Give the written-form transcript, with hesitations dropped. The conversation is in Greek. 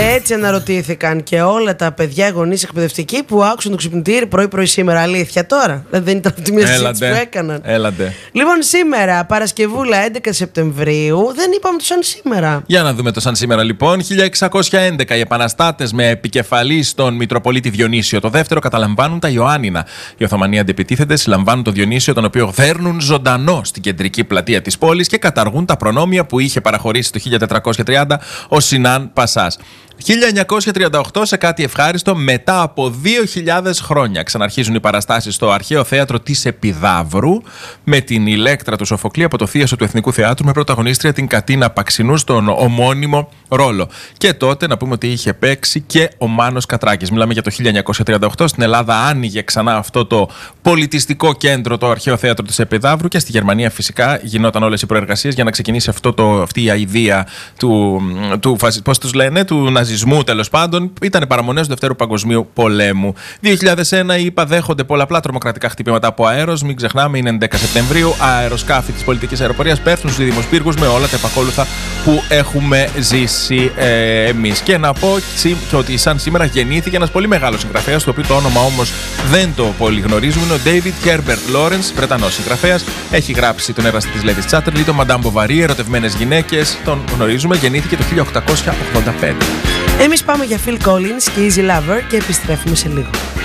Έτσι αναρωτήθηκαν και όλα τα παιδιά γονείς εκπαιδευτικοί που άκουσαν το ξυπνητήρι πρωί-πρωί σήμερα. Αλήθεια τώρα. Δεν ήταν αυτή μια συζήτηση που έκαναν. Έλατε. Λοιπόν, σήμερα, Παρασκευούλα 11 Σεπτεμβρίου, δεν είπαμε το σαν σήμερα. Για να δούμε το σαν σήμερα λοιπόν. 1611 οι επαναστάτες με επικεφαλή στον Μητροπολίτη Διονύσιο το δεύτερο καταλαμβάνουν τα Ιωάννινα. Οι Οθωμανοί αντεπιτίθενται, συλλαμβάνουν τον Διονύσιο, τον οποίο δέρνουν ζωντανό στην κεντρική πλατεία της πόλης και καταργούν τα προνόμια που είχε παραχωρήσει το 1430 ο Σινάν Πασάς. 1938, σε κάτι ευχάριστο, μετά από 2.000 χρόνια ξαναρχίζουν οι παραστάσεις στο αρχαίο θέατρο της Επιδαύρου με την Ηλέκτρα του Σοφοκλή από το θίασο του Εθνικού Θεάτρου με πρωταγωνίστρια την Κατίνα Παξινού στον ομώνυμο ρόλο. Και τότε να πούμε ότι είχε παίξει και ο Μάνος Κατράκης. Μιλάμε για το 1938. Στην Ελλάδα άνοιγε ξανά αυτό το πολιτιστικό κέντρο, το αρχαίο θέατρο της Επιδαύρου, και στη Γερμανία φυσικά γινόταν όλες οι προεργασίες για να ξεκινήσει αυτή η αηδία πώς τους λένε, του ναζισμού τέλος πάντων. Ήταν παραμονές του Δευτέρου Παγκοσμίου Πολέμου. 2001 οι ΗΠΑ δέχονται πολλαπλά τρομοκρατικά χτυπήματα από αέρος. Μην ξεχνάμε, είναι 11 Σεπτεμβρίου. Αεροσκάφη της πολιτικής αεροπορίας πέφτουν στους δίδυμους πύργους με όλα τα επακόλουθα που έχουμε ζήσει εμείς. Και να πω και ότι σαν σήμερα γεννήθηκε ένας πολύ μεγάλος συγγραφέας, το οποίο το όνομα όμως δεν το πολύ γνωρίζουμε. Είναι ο David Herbert Lawrence, Βρετανός συγγραφέας. Έχει γράψει τον Έραστη της Lady Chatterley, τον Madame Bovary, Ερωτευμένες γυναίκες. Τον γνωρίζουμε, γεννήθηκε το 1885. Εμείς πάμε για Phil Collins και Easy Lover και επιστρέφουμε σε λίγο.